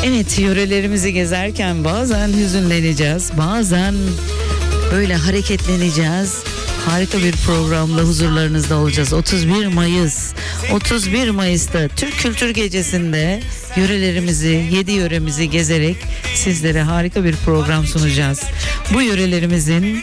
Evet, yörelerimizi gezerken bazen hüzünleneceğiz, bazen böyle hareketleneceğiz. Harika bir programla huzurlarınızda olacağız. 31 Mayıs. 31 Mayıs'ta Türk Kültür Gecesi'nde yörelerimizi, 7 yöremizi gezerek sizlere harika bir program sunacağız. Bu yörelerimizin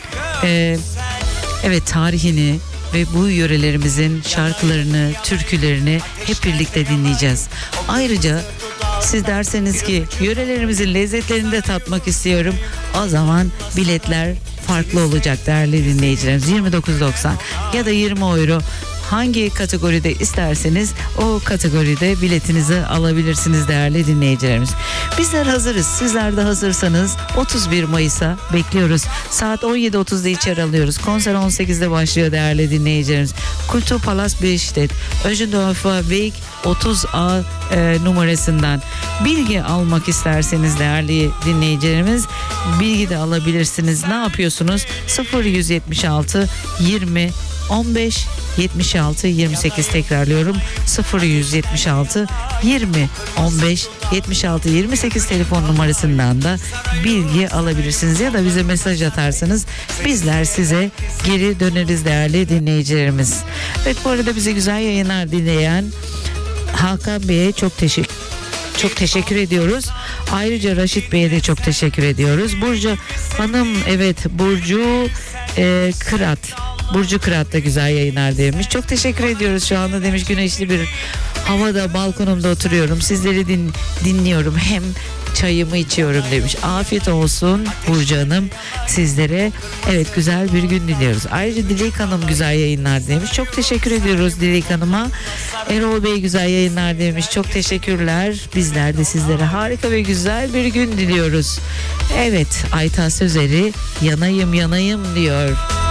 tarihini ve bu yörelerimizin şarkılarını, türkülerini hep birlikte dinleyeceğiz. Ayrıca siz derseniz ki yörelerimizin lezzetlerini de tatmak istiyorum, o zaman biletler farklı olacak değerli dinleyicilerimiz. 29.90 ya da 20 euro. Hangi kategoride isterseniz o kategoride biletinizi alabilirsiniz değerli dinleyicilerimiz. Bizler hazırız. Sizler de hazırsanız 31 Mayıs'a bekliyoruz. Saat 17.30'da içeri alıyoruz. Konser 18'de başlıyor değerli dinleyicilerimiz. Kulturpalast Beşiktaş Öjendorfer Weg 30A numarasından bilgi almak isterseniz değerli dinleyicilerimiz, bilgi de alabilirsiniz. Ne yapıyorsunuz? 0176 20 15 76 28 tekrarlıyorum. 0176 20 15 76 28 telefon numarasından da bilgi alabilirsiniz ya da bize mesaj atarsanız bizler size geri döneriz değerli dinleyicilerimiz. Evet, bu arada bize güzel yayınlar dinleyen Hakan Bey'e çok teşekkür ediyoruz. Ayrıca Raşit Bey'e de çok teşekkür ediyoruz. Burcu Hanım, evet, Burcu Kırat. Burcu Kırat da güzel yayınlar demiş. Çok teşekkür ediyoruz. Şu anda demiş güneşli bir havada balkonumda oturuyorum. Sizleri dinliyorum. Hem çayımı içiyorum demiş. Afiyet olsun Burcu Hanım sizlere. Evet, güzel bir gün diliyoruz. Ayrıca Dilek Hanım güzel yayınlar demiş. Çok teşekkür ediyoruz Dilek Hanım'a. Erol Bey güzel yayınlar demiş. Çok teşekkürler. Bizler de sizlere harika ve güzel bir gün diliyoruz. Evet, Ayta Sözeri yanayım yanayım diyor.